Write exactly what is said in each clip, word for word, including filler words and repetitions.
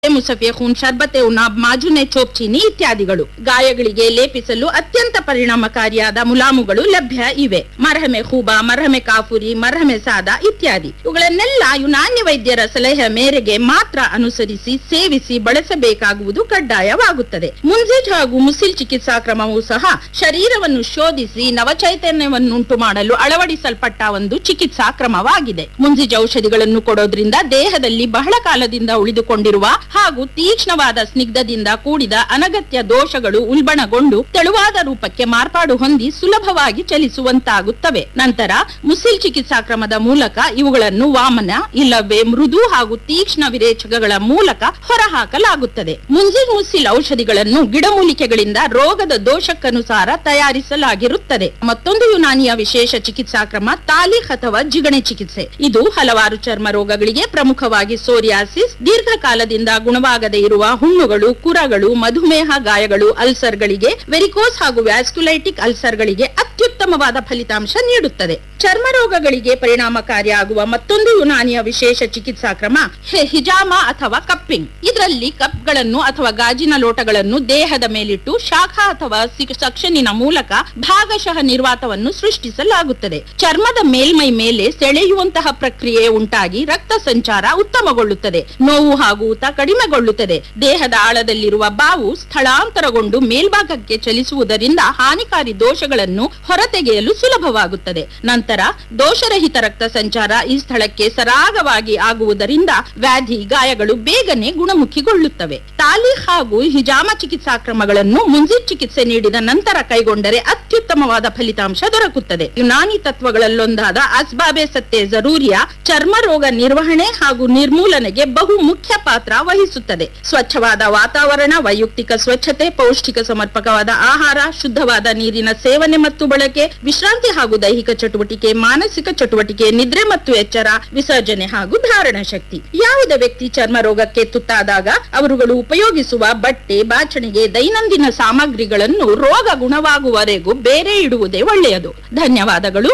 ಮುಸಫೆ ಖೂನ್ ಶರ್ಬತೆ ಉನಾಬ್ ಮಾಜುನೆ ಚೋಪ್ಚೀನಿ ಇತ್ಯಾದಿಗಳು. ಗಾಯಗಳಿಗೆ ಲೇಪಿಸಲು ಅತ್ಯಂತ ಪರಿಣಾಮಕಾರಿಯಾದ ಮುಲಾಮುಗಳು ಲಭ್ಯ ಇವೆ. ಮರ್ಹಮೆ ಖೂಬಾ, ಮರ್ಹಮೆ ಕಾಫುರಿ, ಮರ್ಹಮೆ ಸಾದಾ ಇತ್ಯಾದಿ. ಇವುಗಳನ್ನೆಲ್ಲ ಯುನಾನಿ ವೈದ್ಯರ ಸಲಹೆ ಮೇರೆಗೆ ಮಾತ್ರ ಅನುಸರಿಸಿ ಸೇವಿಸಿ ಬಳಸಬೇಕಾಗುವುದು ಕಡ್ಡಾಯವಾಗುತ್ತದೆ. ಮುನ್ಸಿಜ್ ಹಾಗೂ ಮುಸಿಲ್ ಚಿಕಿತ್ಸಾ ಕ್ರಮವೂ ಸಹ ಶರೀರವನ್ನು ಶೋಧಿಸಿ ನವಚೈತನ್ಯವನ್ನುಂಟು ಮಾಡಲು ಅಳವಡಿಸಲ್ಪಟ್ಟ ಒಂದು ಚಿಕಿತ್ಸಾ ಕ್ರಮವಾಗಿದೆ. ಮುನ್ಸಿಜ್ ಔಷಧಿಗಳನ್ನು ಕೊಡೋದ್ರಿಂದ ದೇಹದಲ್ಲಿ ಬಹಳ ಕಾಲದಿಂದ ಉಳಿದುಕೊಂಡಿರುವ ಹಾಗೂ ತೀಕ್ಷ್ಣವಾದ ಸ್ನಿಗ್ಧದಿಂದ ಕೂಡಿದ ಅನಗತ್ಯ ದೋಷಗಳು ಉಲ್ಬಣಗೊಂಡು ತೆಳುವಾದ ರೂಪಕ್ಕೆ ಮಾರ್ಪಾಡು ಹೊಂದಿ ಸುಲಭವಾಗಿ ಚಲಿಸುವಂತಾಗುತ್ತವೆ. ನಂತರ ಮುಸಿಲ್ ಚಿಕಿತ್ಸಾ ಕ್ರಮದ ಮೂಲಕ ಇವುಗಳನ್ನು ವಾಮನ ಇಲ್ಲವೇ ಮೃದು ಹಾಗೂ ತೀಕ್ಷ್ಣ ವಿರೇಚಕಗಳ ಮೂಲಕ ಹೊರಹಾಕಲಾಗುತ್ತದೆ. ಮುನ್ಸಿಲ್ ಮುಸಿಲ್ ಔಷಧಿಗಳನ್ನು ಗಿಡಮೂಲಿಕೆಗಳಿಂದ ರೋಗದ ದೋಷಕ್ಕನುಸಾರ ತಯಾರಿಸಲಾಗಿರುತ್ತದೆ. ಮತ್ತೊಂದು ಯುನಾನಿಯ ವಿಶೇಷ ಚಿಕಿತ್ಸಾ ಕ್ರಮ ತಾಲಿಖ್ ಅಥವಾ ಜಿಗಣೆ ಚಿಕಿತ್ಸೆ. ಇದು ಹಲವಾರು ಚರ್ಮ ರೋಗಗಳಿಗೆ, ಪ್ರಮುಖವಾಗಿ ಸೋರಿಯಾಸಿಸ್, ದೀರ್ಘಕಾಲದಿಂದ ಗುಣವಾಗದೇ ಇರುವ ಹುಣ್ಣುಗಳು, ಕುರಗಳು, ಮಧುಮೇಹ ಗಾಯಗಳು, ಅಲ್ಸರ್ಗಳಿಗೆ, ವೆರಿಕೋಸ್ ಹಾಗೂ ವ್ಯಾಸ್ಕ್ಯುಲೈಟಿಕ್ ಅಲ್ಸರ್ಗಳಿಗೆ ಅತ್ಯುತ್ತಮವಾದ ಫಲಿತಾಂಶ ನೀಡುತ್ತದೆ. ಚರ್ಮ ರೋಗಗಳಿಗೆ ಪರಿಣಾಮಕಾರಿಯಾಗುವ ಮತ್ತೊಂದು ಯುನಾನಿಯ ವಿಶೇಷ ಚಿಕಿತ್ಸಾ ಕ್ರಮ ಹಿಜಾಮಾ ಅಥವಾ ಕಪ್ಪಿಂಗ್. ಇದರಲ್ಲಿ ಕಪ್ಗಳನ್ನು ಅಥವಾ ಗಾಜಿನ ಲೋಟಗಳನ್ನು ದೇಹದ ಮೇಲಿಟ್ಟು ಶಾಖ ಅಥವಾ ಸಕ್ಷನಿನ ಮೂಲಕ ಭಾಗಶಃ ನಿರ್ವಾತವನ್ನು ಸೃಷ್ಟಿಸಲಾಗುತ್ತದೆ. ಚರ್ಮದ ಮೇಲ್ಮೈ ಮೇಲೆ ಸೆಳೆಯುವಂತಹ ಪ್ರಕ್ರಿಯೆ ಉಂಟಾಗಿ ರಕ್ತ ಸಂಚಾರ ಉತ್ತಮಗೊಳ್ಳುತ್ತದೆ. ನೋವು ಹಾಗೂ ಊತ ಕಡಿಮೆಗೊಳ್ಳುತ್ತದೆ. ದೇಹದ ಆಳದಲ್ಲಿರುವ ಬಾವು ಸ್ಥಳಾಂತರಗೊಂಡು ಮೇಲ್ಭಾಗಕ್ಕೆ ಚಲಿಸುವುದರಿಂದ ಹಾನಿಕಾರಿ ದೋಷಗಳನ್ನು ಹೊರತೆಗೆಯಲು ಸುಲಭವಾಗುತ್ತದೆ. ನಂತರ ದೋಷರಹಿತ ರಕ್ತ ಸಂಚಾರ ಈ ಸ್ಥಳಕ್ಕೆ ಸರಾಗವಾಗಿ ಆಗುವುದರಿಂದ ವ್ಯಾಧಿ ಗಾಯಗಳು ಬೇಗನೆ ಗುಣಮುಖಿಗೊಳ್ಳುತ್ತವೆ. ತಾಲಿ ಹಾಗೂ ಹಿಜಾಮ ಚಿಕಿತ್ಸಾ ಕ್ರಮಗಳನ್ನು ಮುನ್ಸಿಜ್ ಚಿಕಿತ್ಸೆ ನೀಡಿದ ನಂತರ ಕೈಗೊಂಡರೆ ಅತ್ಯುತ್ತಮವಾದ ಫಲಿತಾಂಶ ದೊರಕುತ್ತದೆ. ಯುನಾನಿ ತತ್ವಗಳಲ್ಲೊಂದಾದ ಅಸ್ಬಾಬೆ ಸತ್ತೆ ಜರೂರಿಯ ಚರ್ಮ ರೋಗ ನಿರ್ವಹಣೆ ಹಾಗೂ ನಿರ್ಮೂಲನೆಗೆ ಬಹು ಮುಖ್ಯ ಪಾತ್ರ ವಹಿಸುತ್ತದೆ. ಸ್ವಚ್ಛವಾದ ವಾತಾವರಣ, ವೈಯಕ್ತಿಕ ಸ್ವಚ್ಛತೆ, ಪೌಷ್ಟಿಕ ಸಮರ್ಪಕವಾದ ಆಹಾರ, ಶುದ್ಧವಾದ ನೀರಿನ ಸೇವನೆ ಮತ್ತು ಬಳಕೆ, ವಿಶ್ರಾಂತಿ ಹಾಗೂ ದೈಹಿಕ ಚಟುವಟಿಕೆ, ಮಾನಸಿಕ ಚಟುವಟಿಕೆ, ನಿದ್ರೆ ಮತ್ತು ಎಚ್ಚರ, ವಿಸರ್ಜನೆ ಹಾಗೂ ಧಾರಣ ಶಕ್ತಿ. ಯಾವುದೇ ವ್ಯಕ್ತಿ ಚರ್ಮ ರೋಗಕ್ಕೆ ತುತ್ತಾದಾಗ ಅವರುಗಳು ಉಪಯೋಗಿಸುವ ಬಟ್ಟೆ, ಬಾಚಣಿಗೆ, ದೈನಂದಿನ ಸಾಮಗ್ರಿಗಳನ್ನು ರೋಗ ಗುಣವಾಗುವವರೆಗೂ ಬೇರೆ ಇಡುವುದೇ ಒಳ್ಳೆಯದು. ಧನ್ಯವಾದಗಳು.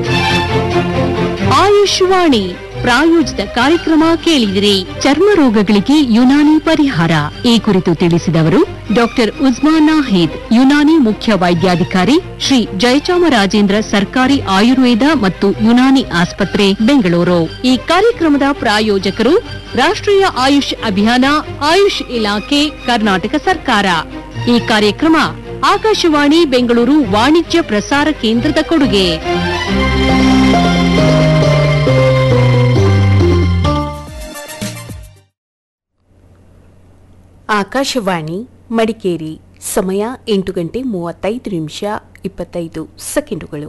ಆಯುಷ್ವಾಣಿ ಪ್ರಾಯೋಜಿತ ಕಾರ್ಯಕ್ರಮ ಕೇಳಿದಿರಿ. ಚರ್ಮ ರೋಗಗಳಿಗೆ ಯುನಾನಿ ಪರಿಹಾರ ಈ ಕುರಿತು ತಿಳಿಸಿದವರು ಡಾಕ್ಟರ್ ಉಜ್ಮಾ ನಾಹಿದ್, ಯುನಾನಿ ಮುಖ್ಯ ವೈದ್ಯಾಧಿಕಾರಿ, ಶ್ರೀ ಜಯಚಾಮರಾಜೇಂದ್ರ ಸರ್ಕಾರಿ ಆಯುರ್ವೇದ ಮತ್ತು ಯುನಾನಿ ಆಸ್ಪತ್ರೆ, ಬೆಂಗಳೂರು. ಈ ಕಾರ್ಯಕ್ರಮದ ಪ್ರಾಯೋಜಕರು ರಾಷ್ಟ್ರೀಯ ಆಯುಷ್ ಅಭಿಯಾನ, ಆಯುಷ್ ಇಲಾಖೆ, ಕರ್ನಾಟಕ ಸರ್ಕಾರ. ಈ ಕಾರ್ಯಕ್ರಮ ಆಕಾಶವಾಣಿ ಬೆಂಗಳೂರು ವಾಣಿಜ್ಯ ಪ್ರಸಾರ ಕೇಂದ್ರದ ಕೊಡುಗೆ. ಆಕಾಶವಾಣಿ ಮಡಿಕೇರಿ. ಸಮಯ ಎಂಟು ಗಂಟೆ ಮೂವತ್ತೈದು ನಿಮಿಷ ಇಪ್ಪತ್ತೈದು ಸೆಕೆಂಡುಗಳು.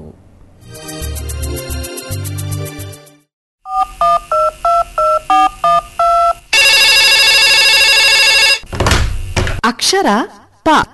ಅಕ್ಷರ ಪ